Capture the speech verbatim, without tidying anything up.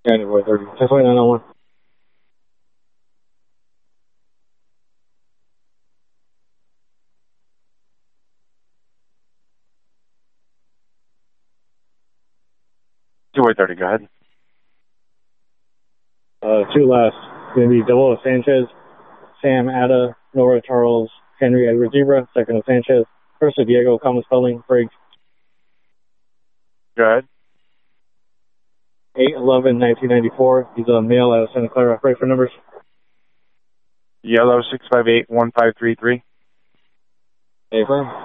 January thirty. ten twenty-nine oh one. January thirty, go ahead. Uh, two last. Going to be Double Sanchez, Sam Ada, Nora Charles, Henry Edward Zebra, second of Sanchez, first of Diego, common spelling, Briggs. Go ahead. eight eleven nineteen ninety-four. He's a male out of Santa Clara. Ready for numbers? Yellow six five eight one five three three. A firm.